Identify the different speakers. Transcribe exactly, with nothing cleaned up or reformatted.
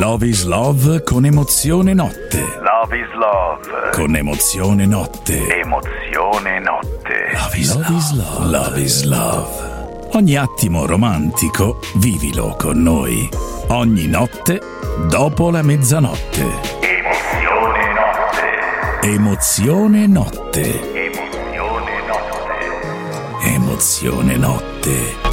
Speaker 1: Love is Love con Emozione Notte.
Speaker 2: Love is Love
Speaker 1: con Emozione Notte.
Speaker 2: Emozione Notte.
Speaker 1: Love is Love. Love is Love. Love is Love. Ogni attimo romantico vivilo con noi. Ogni notte dopo la mezzanotte.
Speaker 2: Emozione Notte.
Speaker 1: Emozione Notte.
Speaker 2: Emozione Notte.
Speaker 1: Emozione Notte.